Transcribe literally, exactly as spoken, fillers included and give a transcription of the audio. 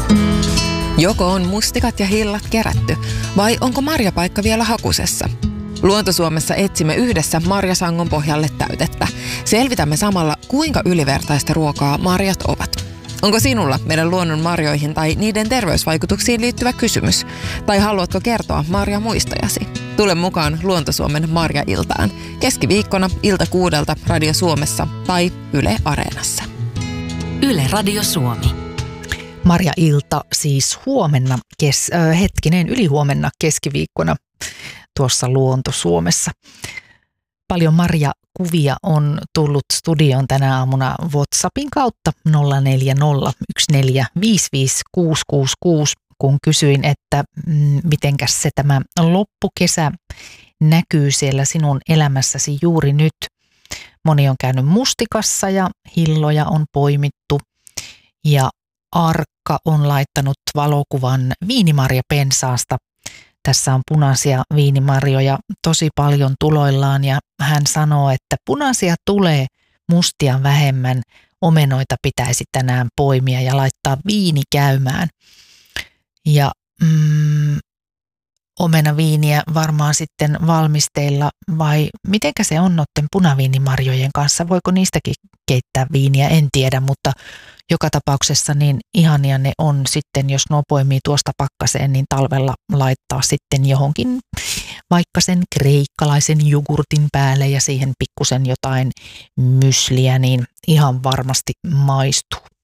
Joko on mustikat ja hillat kerätty, vai onko marjapaikka vielä hakusessa? Luontosuomessa etsimme yhdessä marjasangon pohjalle täytettä. Selvitämme samalla, kuinka ylivertaista ruokaa marjat ovat. Onko sinulla meidän luonnon marjoihin tai niiden terveysvaikutuksiin liittyvä kysymys? Tai haluatko kertoa marjamuistojasi? Tule mukaan Luontosuomen Marja-iltaan. Keskiviikkona ilta kuudelta Radio Suomessa tai Yle Areenassa. Yle Radio Suomi. Marja-ilta siis huomenna, kes, äh, hetkinen, ylihuomenna keskiviikkona tuossa Luontosuomessa. Paljon Marja-kuvia on tullut studioon tänä aamuna WhatsAppin kautta nolla neljä nolla yksi neljä viisi viisi kuusi kuusi kuusi, kun kysyin, että mm, mitenkäs se tämä loppukesä näkyy siellä sinun elämässäsi juuri nyt. Moni on käynyt mustikassa ja hilloja on poimittu ja Arkka on laittanut valokuvan viinimarjapensaasta. Tässä on punaisia viinimarjoja tosi paljon tuloillaan ja hän sanoo, että punaisia tulee, mustia vähemmän, omenoita pitäisi tänään poimia ja laittaa viini käymään. Ja mm, omenaviiniä varmaan sitten valmisteilla vai mitenkä se on noiden punaviinimarjojen kanssa? Voiko niistäkin keittää viiniä? En tiedä, mutta joka tapauksessa niin ihania ne on sitten, jos nuo poimii tuosta pakkaseen, niin talvella laittaa sitten johonkin vaikka sen kreikkalaisen jogurtin päälle ja siihen pikkusen jotain mysliä, niin ihan varmasti maistuu.